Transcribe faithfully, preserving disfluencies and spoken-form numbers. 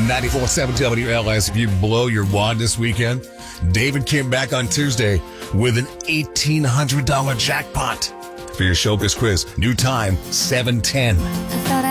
ninety-four point seven W L S. If you blow your wad this weekend, David came back on Tuesday with an eighteen hundred dollars jackpot. For your Showbiz quiz, new time, seven ten. I thought I